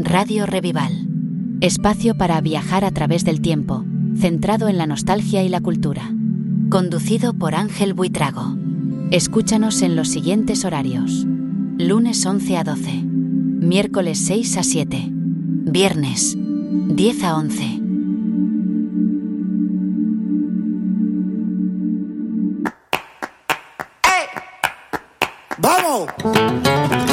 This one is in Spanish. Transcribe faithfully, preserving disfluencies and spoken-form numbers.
Radio Revival. Espacio para viajar a través del tiempo, centrado en la nostalgia y la cultura. Conducido por Ángel Buitrago. Escúchanos en los siguientes horarios. Lunes once a doce. Miércoles seis a siete. Viernes diez a once. ¡Vamos!